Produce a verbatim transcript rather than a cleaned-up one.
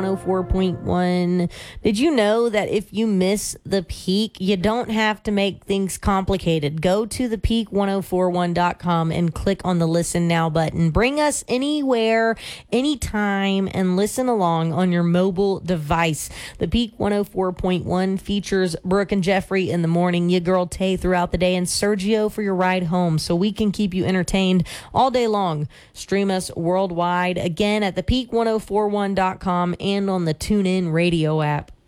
one oh four point one. Did you know that if you miss the peak, you don't have to make things complicated? Go to the peak ten forty-one dot com and click on the Listen Now button. Bring us anywhere, anytime, and listen along on your mobile device. The Peak one oh four point one features Brooke and Jeffrey in the morning, your girl Tay throughout the day, and Sergio for your ride home, so we can keep you entertained all day long. Stream us worldwide, again, at the peak ten forty-one dot com and on the TuneIn radio app.